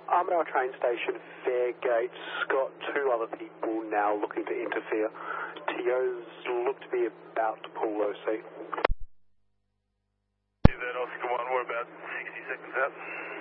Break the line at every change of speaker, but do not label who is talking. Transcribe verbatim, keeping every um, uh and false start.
Armadale train station, Fairgate's got two other people now looking to interfere. T Os look to be about to pull O C.
That Oscar one, we're about sixty seconds out.